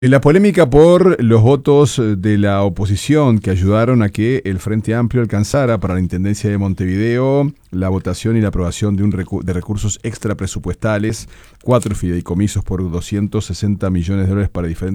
La polémica por los votos de la oposición que ayudaron a que el Frente Amplio alcanzara para la Intendencia de Montevideo la votación y la aprobación de recursos extrapresupuestales, 4 fideicomisos por $260 millones para diferentes